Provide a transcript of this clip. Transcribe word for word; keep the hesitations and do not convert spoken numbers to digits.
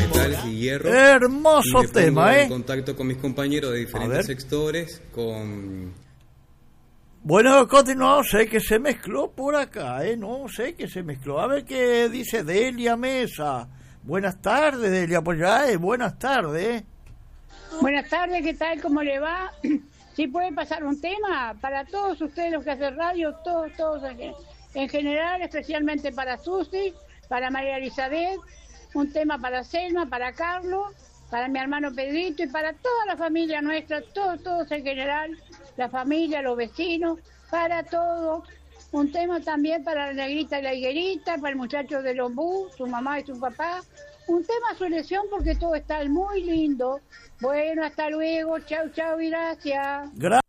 metales y hierro. Hermoso y me tema, pongo ¿eh? en contacto con mis compañeros de diferentes sectores, con... Bueno, continuamos, sé que se mezcló por acá, ¿eh? No sé que se mezcló. A ver qué dice Delia Mesa. Buenas tardes, Delia, pues ya es buenas tardes. Buenas tardes, ¿qué tal? ¿Cómo le va? Si puede pasar un tema para todos ustedes los que hacen radio, todos, todos en general, especialmente para Susi, para María Elizabeth, un tema para Selma, para Carlos, para mi hermano Pedrito y para toda la familia nuestra, todos, todos en general, la familia, los vecinos, para todos. Un tema también para la negrita y la higuerita, para el muchacho de Lombú, su mamá y su papá. Un tema a su elección porque todo está muy lindo. Bueno, hasta luego, chau, chau y gracias. Gracias.